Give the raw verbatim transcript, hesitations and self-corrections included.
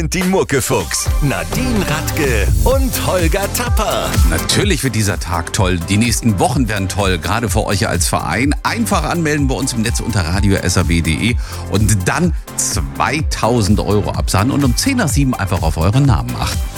Die Muckefuchs, Nadine Radke und Holger Tapper. Natürlich wird dieser Tag toll. Die nächsten Wochen werden toll, gerade für euch als Verein. Einfach anmelden bei uns im Netz unter radio punkt s a b punkt d e und dann zweitausend Euro absahen und um zehn nach sieben einfach auf euren Namen achten.